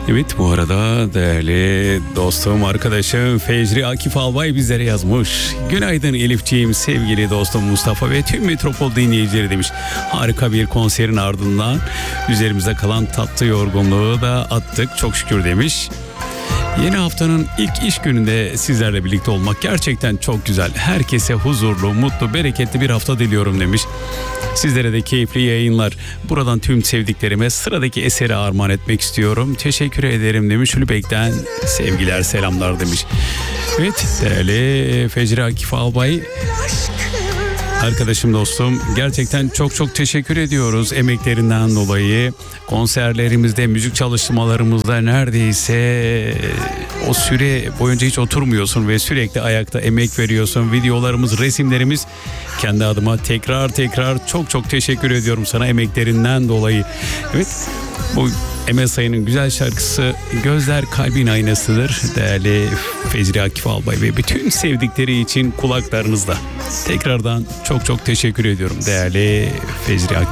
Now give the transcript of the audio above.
Evet, bu arada değerli dostum, arkadaşım Fecri Akif Albay bizlere yazmış. Günaydın Elifciğim, sevgili dostum Mustafa ve tüm Metropol dinleyicileri demiş. Harika bir konserin ardından üzerimize kalan tatlı yorgunluğu da attık çok şükür demiş. Yeni haftanın ilk iş gününde sizlerle birlikte olmak gerçekten çok güzel. Herkese huzurlu, mutlu, bereketli bir hafta diliyorum demiş. Sizlere de keyifli yayınlar. Buradan tüm sevdiklerime sıradaki eseri armağan etmek istiyorum. Teşekkür ederim demiş. Ülbek'ten sevgiler, selamlar demiş. Evet, değerli Fecri Akif Albay, arkadaşım, dostum, gerçekten çok teşekkür ediyoruz emeklerinden dolayı. Konserlerimizde, müzik çalışmalarımızda neredeyse o süre boyunca hiç oturmuyorsun ve sürekli ayakta emek veriyorsun. Videolarımız, resimlerimiz, kendi adıma tekrar çok teşekkür ediyorum sana emeklerinden dolayı. Evet, bu Emel Sayın'ın güzel şarkısı Gözler Kalbin Aynasıdır. Değerli Fecri Akif Albay ve bütün sevdikleri için kulaklarınızda. Tekrardan çok teşekkür ediyorum değerli Fecri Akif.